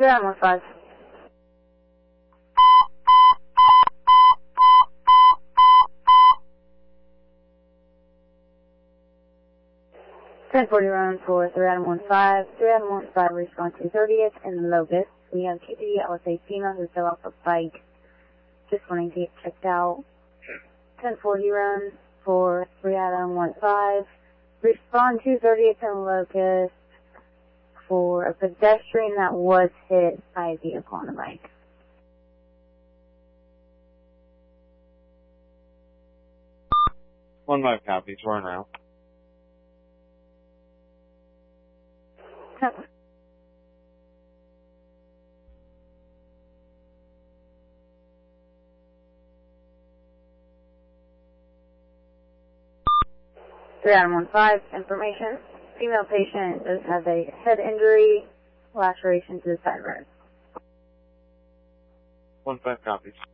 315. 1040 run for 3 Adam 15. 3 Adam 15, respond to 30th in Locust. We have QPD LSA female who fell off a bike. Just wanting to get checked out. 1040 run for 3 Adam 15. Respond to 30th in Locust for a pedestrian that was hit by a vehicle on a bike. One five copy, torn out. Three Adam 15, information. Female patient does have a head injury, laceration to the sideburn. 15 copies.